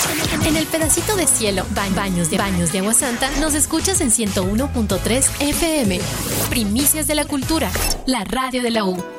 En el pedacito de cielo, baños de Agua Santa, nos escuchas en 101.3 FM. Primicias de la Cultura, la radio de la U.